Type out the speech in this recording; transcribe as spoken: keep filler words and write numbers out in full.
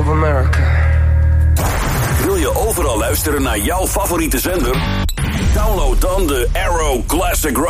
of America. Wil je overal luisteren naar jouw favoriete zender? Download dan de Arrow Classic Rock